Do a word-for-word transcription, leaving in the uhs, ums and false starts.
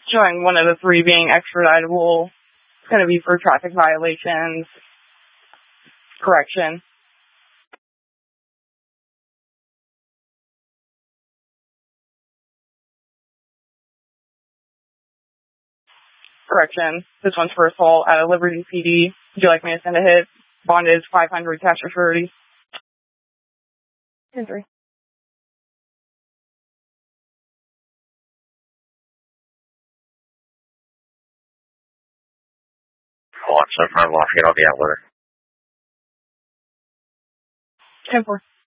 showing one of the three being extraditable. It's going to be for traffic violations. Correction. Correction. This one's for assault at a Liberty P D. Would you like me to send a hit? Bond is five hundred, cash or surety. ten three. Watch so far, Lafayette, I'll be out with her. ten four.